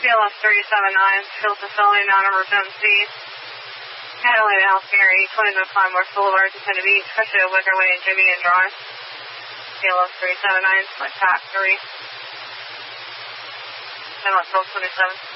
CLS 379, field facility, non-emergency. Catalina Health Care, 820 Climb West Boulevard, Defendant Beach, Crutchfield, Wicker Way, and Jimmy and Drive. CLS 379, select pack 3. 7 1227.